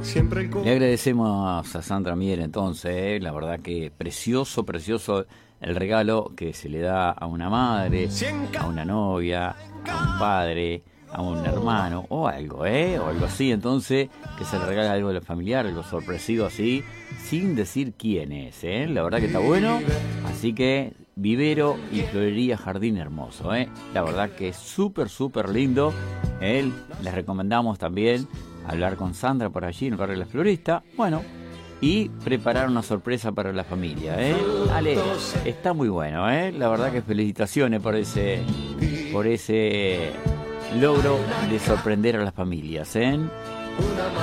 Le agradecemos a Sandra Mier entonces, la verdad que precioso el regalo que se le da a una madre, a una novia, a un padre, a un hermano o algo, o algo así, entonces que se le regala algo de familiar, algo sorpresivo así, sin decir quién es, la verdad que está bueno, así que vivero y florería Jardín Hermoso, la verdad que es súper lindo, les recomendamos también hablar con Sandra por allí en el barrio de la Florista, bueno, y preparar una sorpresa para la familia, Dale, está muy bueno, la verdad que felicitaciones por ese logro de sorprender a las familias,